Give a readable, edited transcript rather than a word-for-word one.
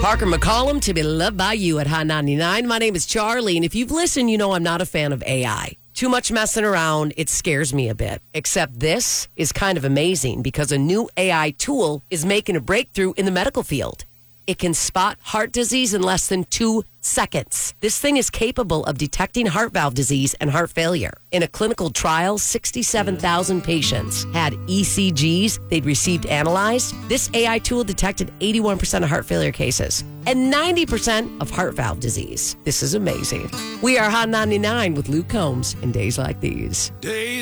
Parker McCollum, to be loved by you at Hot 99. My name is Charlie, and if you've listened, you know I'm not a fan of AI. Too much messing around, it scares me a bit. Except this is kind of amazing because a new AI tool is making a breakthrough in the medical field. It can spot heart disease in less than 2 seconds. This thing is capable of detecting heart valve disease and heart failure. In a clinical trial, 67,000 patients had ECGs they'd received analyzed. This AI tool detected 81% of heart failure cases and 90% of heart valve disease. This is amazing. We are Hot 99 with Luke Combs in days like these.